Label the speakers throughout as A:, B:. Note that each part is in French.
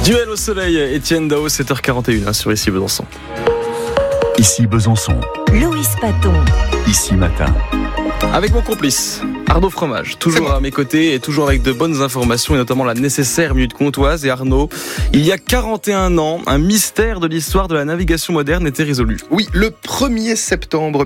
A: Duel au soleil, Étienne Dao, 7h41 sur Ici Besançon.
B: Ici Besançon.
C: Loïs Paton.
B: Ici Matin.
A: Avec mon complice, Arnaud Fromage, toujours à mes côtés et toujours avec de bonnes informations et notamment la nécessaire minute comtoise. Et Arnaud, il y a 41 ans, un mystère de l'histoire de la navigation moderne était résolu.
D: Oui, le 1er septembre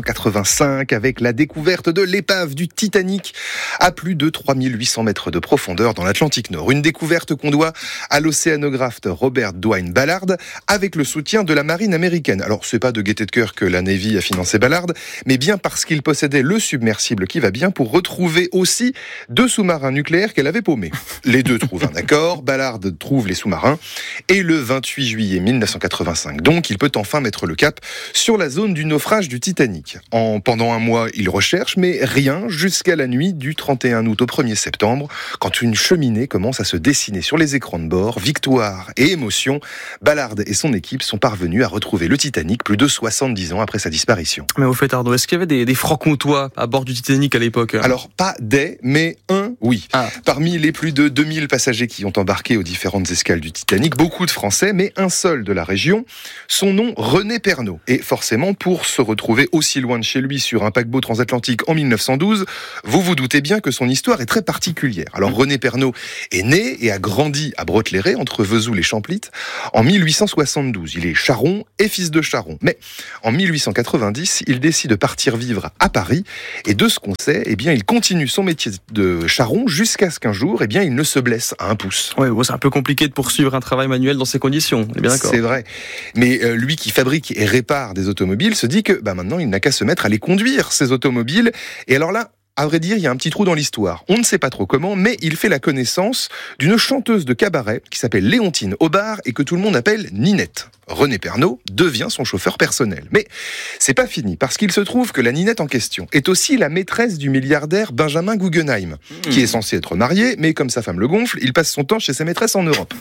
D: 1985, avec la découverte de l'épave du Titanic à plus de 3800 mètres de profondeur dans l'Atlantique Nord. Une découverte qu'on doit à l'océanographe Robert Dwayne Ballard avec le soutien de la marine américaine. Alors, c'est pas de gaieté de cœur que la Navy a financé Ballard, mais bien parce qu'il possédait le submersible qui va bien pour retrouver aussi 2 sous-marins nucléaires qu'elle avait paumés. Les deux trouvent un accord, Ballard trouve les sous-marins, et le 28 juillet 1985, donc, il peut enfin mettre le cap sur la zone du naufrage du Titanic. Pendant un mois, il recherche, mais rien jusqu'à la nuit du 31 août au 1er septembre, quand une cheminée commence à se dessiner sur les écrans de bord. Victoire et émotion, Ballard et son équipe sont parvenus à retrouver le Titanic plus de 70 ans après sa disparition.
A: Mais au fait, Arnaud, est-ce qu'il y avait des francs-comtois à bord du Titanic à l'époque ?
D: Alors, pas des, mais un, oui.
A: Ah.
D: Parmi les plus de 2000 passagers qui ont embarqué aux différentes escales du Titanic, beaucoup de Français, mais un seul de la région, son nom René Pernaut. Et forcément, pour se retrouver aussi loin de chez lui sur un paquebot transatlantique en 1912, vous vous doutez bien que son histoire est très particulière. Alors, René Pernaut est né et a grandi à Brotteléré, entre Vesoul et Champlitte, en 1872. Il est charron et fils de charron. Mais en 1890, il décide de partir vivre à Paris, et de ce qu'on sait, eh bien, il continue son métier de charron jusqu'à ce qu'un jour, eh bien, il ne se blesse à un pouce.
A: Ouais, bon, c'est un peu compliqué de poursuivre un travail manuel dans ces conditions, on est bien d'accord.
D: C'est vrai. Mais lui qui fabrique et répare des automobiles se dit que maintenant, il n'a qu'à se mettre à les conduire, ces automobiles. Et alors là, à vrai dire, il y a un petit trou dans l'histoire. On ne sait pas trop comment, mais il fait la connaissance d'une chanteuse de cabaret qui s'appelle Léontine Aubard et que tout le monde appelle Ninette. René Pernaut devient son chauffeur personnel. Mais c'est pas fini, parce qu'il se trouve que la Ninette en question est aussi la maîtresse du milliardaire Benjamin Guggenheim, qui est censé être marié, mais comme sa femme le gonfle, il passe son temps chez sa maîtresse en Europe.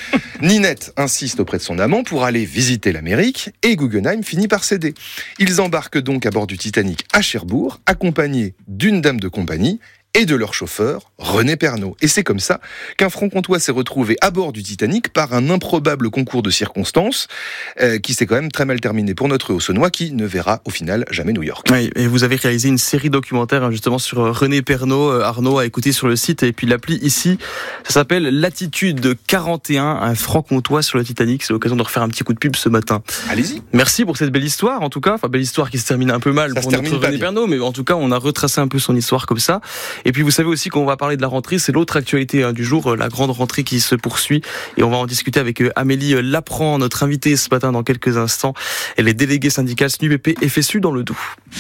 D: Ninette insiste auprès de son amant pour aller visiter l'Amérique, et Guggenheim finit par céder. Ils embarquent donc à bord du Titanic à Cherbourg, accompagnés d'une dame de compagnie et de leur chauffeur, René Pernaut. Et c'est comme ça qu'un franc-comtois s'est retrouvé à bord du Titanic par un improbable concours de circonstances qui s'est quand même très mal terminé pour notre Haut-Saônois qui ne verra au final jamais New York.
A: Oui, et vous avez réalisé une série documentaire justement sur René Pernaut, Arnaud, à écouter sur le site et puis l'appli ici. Ça s'appelle Latitude 41, un franc-comtois sur le Titanic. C'est l'occasion de refaire un petit coup de pub ce matin.
D: Allez-y.
A: Merci pour cette belle histoire en tout cas. Enfin, belle histoire qui se termine un peu mal
D: Ça
A: pour notre René Pernaut, mais en tout cas on a retracé un peu son histoire comme ça. Et puis vous savez aussi qu'on va parler de la rentrée, c'est l'autre actualité du jour, la grande rentrée qui se poursuit. Et on va en discuter avec Amélie Laprand, notre invitée ce matin dans quelques instants. Elle est déléguée syndicale SNUPP FSU dans le Doubs.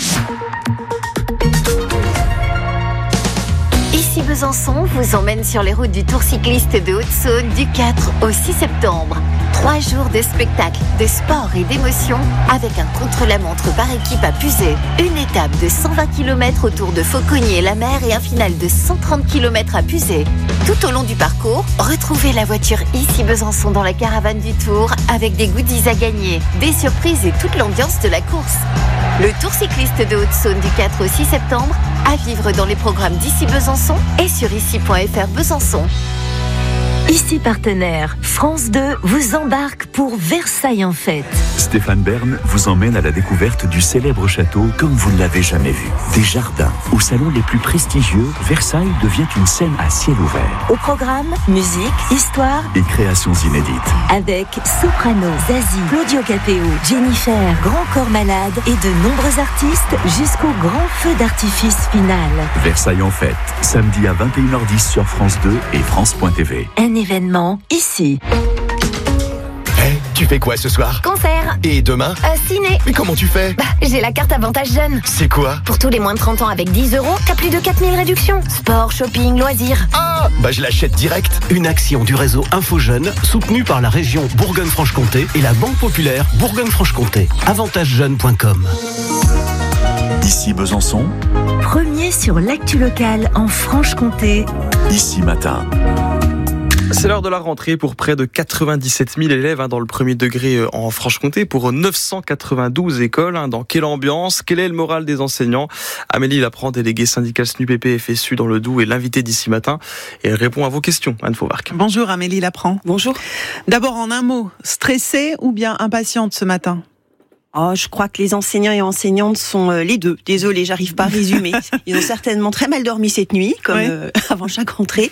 C: Ici Besançon vous emmène sur les routes du Tour cycliste de Haute-Saône du 4 au 6 septembre. 3 jours de spectacles, de sport et d'émotion avec un contre-la-montre par équipe à Puzet. Une étape de 120 km autour de Fauconnier-la-Mer et un final de 130 km à Puzet. Tout au long du parcours, retrouvez la voiture Ici Besançon dans la caravane du Tour avec des goodies à gagner, des surprises et toute l'ambiance de la course. Le Tour cycliste de Haute-Saône du 4 au 6 septembre, à vivre dans les programmes d'Ici Besançon et sur ici.fr Besançon. Ici partenaire, France 2 vous embarque pour Versailles en fête.
B: Stéphane Bern vous emmène à la découverte du célèbre château comme vous ne l'avez jamais vu. Des jardins, au salon les plus prestigieux, Versailles devient une scène à ciel ouvert.
C: Au programme, musique, histoire
B: et créations inédites.
C: Avec Soprano, Zazie, Claudio Capéo, Jennifer, Grand Corps Malade et de nombreux artistes jusqu'au grand feu d'artifice final.
B: Versailles en fête, samedi à 21h10 sur France 2 et France.tv.
C: Un événement ici.
E: Hey, tu fais quoi ce soir?
F: Concert.
E: Et demain?
F: Ciné.
E: Mais comment tu fais?
F: J'ai la carte Avantage Jeune.
E: C'est quoi?
F: Pour tous les moins de 30 ans avec 10 €, t'as plus de 4000 réductions. Sport, shopping, loisirs.
E: Ah, je l'achète direct. Une action du réseau Info Jeune, soutenue par la région Bourgogne-Franche-Comté et la Banque Populaire Bourgogne-Franche-Comté. AvantageJeune.com.
B: Ici Besançon.
C: Premier sur l'actu locale en Franche-Comté.
B: Ici Matin.
A: C'est l'heure de la rentrée pour près de 97 000 élèves dans le premier degré en Franche-Comté, pour 992 écoles. Dans quelle ambiance? Quel est le moral des enseignants? Amélie Lapprend, déléguée syndicale SNUPP FSU dans le Doubs, est l'invitée d'ici matin et elle répond à vos questions. Anne Fauvarc.
G: Bonjour Amélie Lapprend.
H: Bonjour.
G: D'abord en un mot, stressée ou bien impatiente ce matin?
H: Je crois que les enseignants et enseignantes sont les deux. Désolée, j'arrive pas à résumer. Ils ont certainement très mal dormi cette nuit, comme avant chaque rentrée.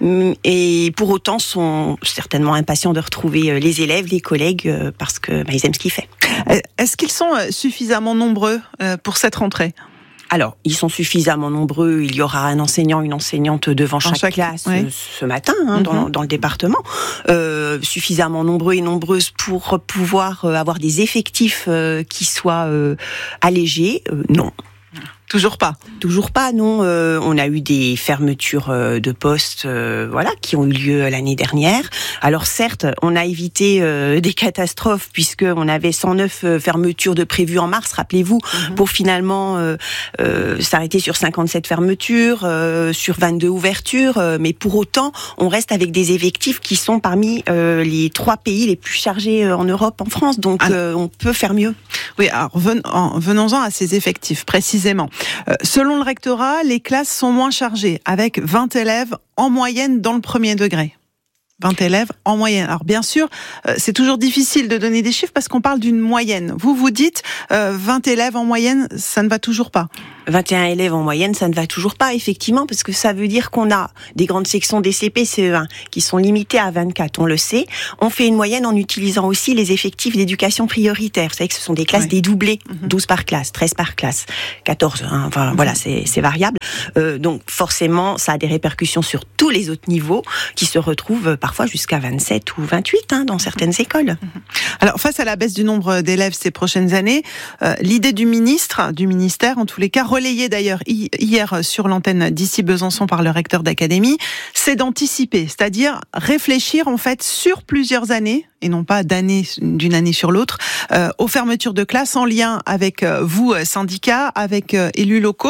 H: Et pour autant, sont certainement impatients de retrouver les élèves, les collègues, parce que ils aiment ce qu'ils font.
G: Est-ce qu'ils sont suffisamment nombreux pour cette rentrée?
H: Alors, ils sont suffisamment nombreux. Il y aura un enseignant, une enseignante devant chaque classe ce matin dans le département. Suffisamment nombreux et nombreuses pour pouvoir avoir des effectifs qui soient allégés. Non.
G: Toujours pas.
H: Toujours pas, non. On a eu des fermetures de postes, qui ont eu lieu l'année dernière. Alors certes, on a évité des catastrophes puisque on avait 109 fermetures de prévues en mars, rappelez-vous, pour finalement s'arrêter sur 57 fermetures, sur 22 ouvertures. Mais pour autant, on reste avec des effectifs qui sont parmi les 3 pays les plus chargés en Europe, en France. Donc on peut faire mieux.
G: Oui, alors venons-en à ces effectifs précisément. Selon le rectorat, les classes sont moins chargées, avec 20 élèves en moyenne dans le premier degré. 20 élèves en moyenne. Alors bien sûr, c'est toujours difficile de donner des chiffres parce qu'on parle d'une moyenne. Vous dites 20 élèves en moyenne, ça ne va toujours pas.
H: 21 élèves en moyenne, ça ne va toujours pas, effectivement, parce que ça veut dire qu'on a des grandes sections des CP, CE1, qui sont limitées à 24, on le sait. On fait une moyenne en utilisant aussi les effectifs d'éducation prioritaire. Vous savez que ce sont des classes dédoublées, 12 par classe, 13 par classe, 14, voilà, c'est variable. Donc forcément, ça a des répercussions sur tous les autres niveaux, qui se retrouvent parfois jusqu'à 27 ou 28 dans certaines écoles.
G: Alors, face à la baisse du nombre d'élèves ces prochaines années, l'idée du ministère en tous les cas, relayée d'ailleurs hier sur l'antenne d'ici Besançon par le recteur d'académie, c'est d'anticiper, c'est-à-dire réfléchir en fait sur plusieurs années, et non pas d'une année sur l'autre, aux fermetures de classes en lien avec vous, syndicats, avec élus locaux.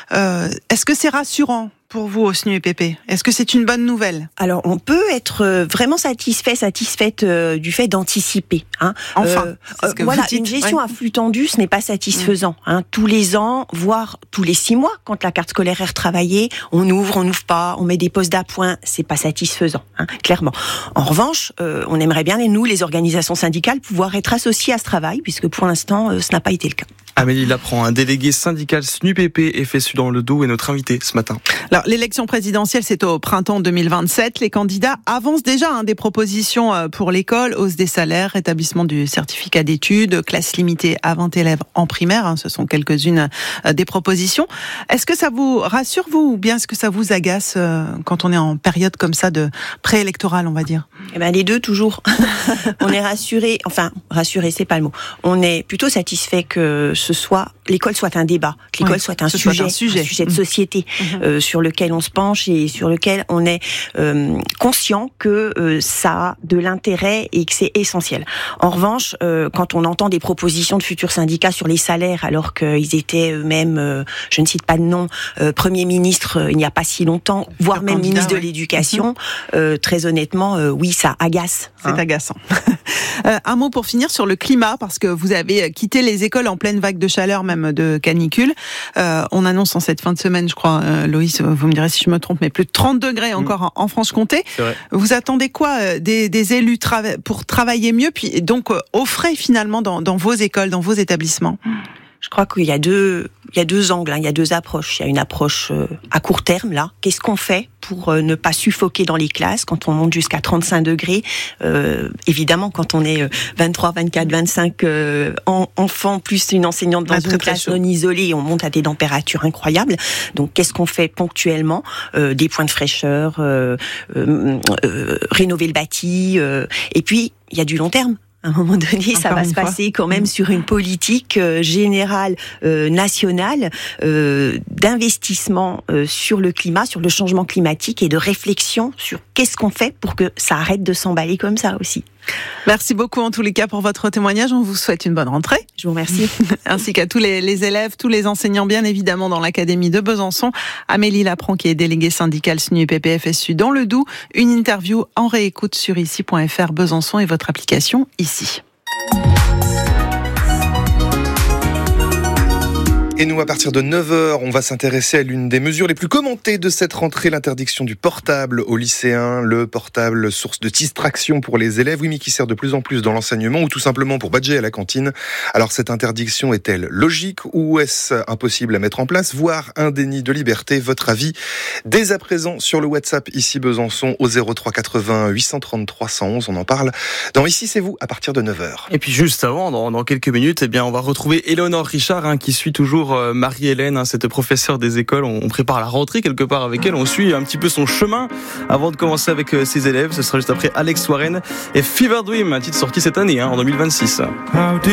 G: Est-ce que c'est rassurant pour vous au SNUPP? Est-ce que c'est une bonne nouvelle?
H: Alors, on peut être vraiment satisfaite du fait d'anticiper.
G: Enfin,
H: une gestion à flux tendu, ce n'est pas satisfaisant. Tous les ans, voire tous les 6 mois, quand la carte scolaire est retravaillée, on n'ouvre pas, on met des postes d'appoint, c'est pas satisfaisant, clairement. En revanche, on aimerait bien, nous, les organisations syndicales, pouvoir être associées à ce travail, puisque pour l'instant, ce n'a pas été le cas.
A: Amélie Lapprend, un délégué syndical SNUPP FSU dans le Doubs, est notre invité ce matin.
G: Alors, l'élection présidentielle, c'est au printemps 2027. Les candidats avancent déjà des propositions pour l'école, hausse des salaires, rétablissement du certificat d'études, classe limitée à 20 élèves en primaire. Ce sont quelques-unes des propositions. Est-ce que ça vous rassure, vous, ou bien est-ce que ça vous agace quand on est en période comme ça de préélectorale, on va dire?
H: Les deux, toujours. On est rassuré, c'est pas le mot. On est plutôt satisfait que l'école soit un débat, que l'école soit un sujet de société sur lequel on se penche et sur lequel on est conscient que ça a de l'intérêt et que c'est essentiel. En revanche, quand on entend des propositions de futurs syndicats sur les salaires, alors qu'ils étaient eux-mêmes, je ne cite pas de nom, Premier ministre il n'y a pas si longtemps, voire même ministre de l'Éducation, très honnêtement, oui, ça agace.
G: C'est agaçant. Un mot pour finir sur le climat, parce que vous avez quitté les écoles en pleine vague de chaleur, même de canicule. On annonce en cette fin de semaine, je crois, Loïs, vous me direz si je me trompe, mais plus de 30 degrés encore en Franche-Comté. Vous attendez quoi des élus pour travailler mieux, puis donc au frais finalement dans vos écoles, dans vos établissements?
H: Je crois qu'il y a deux angles, il y a 2 approches. Il y a une approche à court terme, là. Qu'est-ce qu'on fait pour ne pas suffoquer dans les classes quand on monte jusqu'à 35 degrés? Évidemment, quand on est 23, 24, 25 enfants, plus une enseignante dans une classe non isolée, on monte à des températures incroyables. Donc, qu'est-ce qu'on fait ponctuellement? Des points de fraîcheur, rénover le bâti. Et puis, il y a du long terme. À un moment donné, ça va se passer quand même sur une politique générale nationale d'investissement sur le climat, sur le changement climatique et de réflexion sur qu'est-ce qu'on fait pour que ça arrête de s'emballer comme ça aussi.
G: Merci beaucoup en tous les cas pour votre témoignage. On vous souhaite une bonne rentrée.
H: Je vous remercie.
G: Ainsi qu'à tous les élèves, tous les enseignants, bien évidemment, dans l'Académie de Besançon. Amélie Lapran, qui est déléguée syndicale SNUIPP-FSU dans le Doubs. Une interview en réécoute sur ici.fr Besançon et votre application ici.
D: Et nous, à partir de 9h, on va s'intéresser à l'une des mesures les plus commentées de cette rentrée, l'interdiction du portable aux lycéens. Le portable, source de distraction pour les élèves, oui, mais qui sert de plus en plus dans l'enseignement ou tout simplement pour badger à la cantine. Alors, cette interdiction est-elle logique ou est-ce impossible à mettre en place, voire un déni de liberté? Votre avis, dès à présent, sur le WhatsApp ici Besançon au 03 80 833 111. On en parle dans Ici c'est vous à partir de 9h.
A: Et puis juste avant, dans quelques minutes, eh bien, on va retrouver Éléonore Richard, qui suit toujours Marie-Hélène, cette professeure des écoles. On prépare la rentrée quelque part avec elle. On suit un petit peu son chemin avant de commencer avec ses élèves. Ce sera juste après Alex Warren et Fever Dream, un titre sorti cette année, en 2026.